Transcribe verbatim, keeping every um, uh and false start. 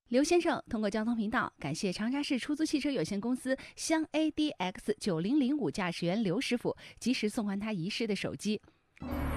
刘先生通过交通频道感谢长沙市出租汽车有限公司湘 A D X 九零零五驾驶员刘师傅及时送还他遗失的手机。